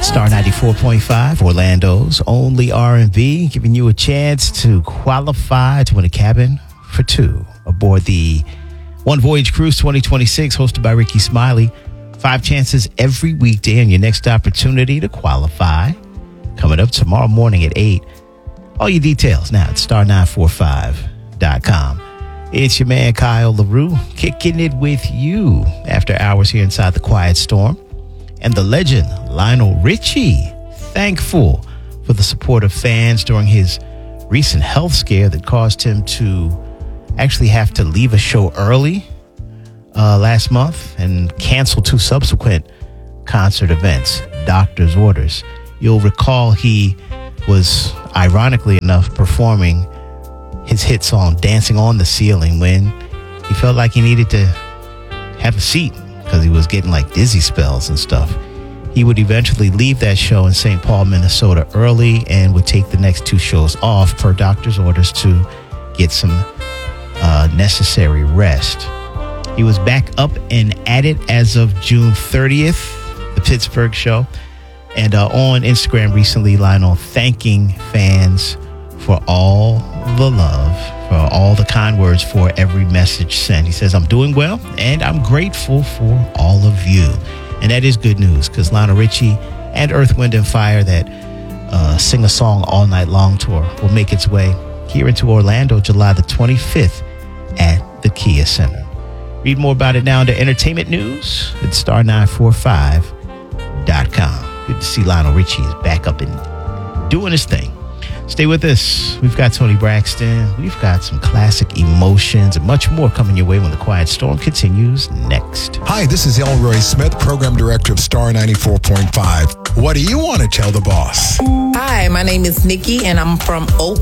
Star 94.5, Orlando's only R&B, giving you a chance to qualify to win a cabin for two aboard the One Voyage Cruise 2026, hosted by Ricky Smiley. 5 chances every weekday and your next opportunity to qualify. Coming up tomorrow morning at 8. All your details now at star945.com. It's your man, Kyle LaRue, kicking it with you after hours here inside the Quiet Storm. And the legend, Lionel Richie, thankful for the support of fans during his recent health scare that caused him to actually have to leave a show early last month and cancel 2 subsequent concert events, doctor's orders. You'll recall he was, ironically enough, performing his hit song, Dancing on the Ceiling, when he felt like he needed to have a seat because he was getting like dizzy spells and stuff. He would eventually leave that show in St. Paul, Minnesota early and would take the next 2 shows off per doctor's orders to get some necessary rest. He was back up and at it as of June 30th, the Pittsburgh show. And on Instagram recently, Lionel thanking fans for all the love, for all the kind words, for every message sent. He says, I'm doing well, and I'm grateful for all of you. And that is good news, because Lionel Richie and Earth, Wind & Fire, that Sing a Song All Night Long tour, will make its way here into Orlando July the 25th at the Kia Center. Read more about it now under entertainment news at star945.com. Good to see Lionel Richie is back up and doing his thing. Stay with us. We've got Tony Braxton. We've got some classic emotions and much more coming your way when the Quiet Storm continues next. Hi, this is Elroy Smith, Program Director of Star 94.5. What do you want to tell the boss? Hi, my name is Nikki, and I'm from Oak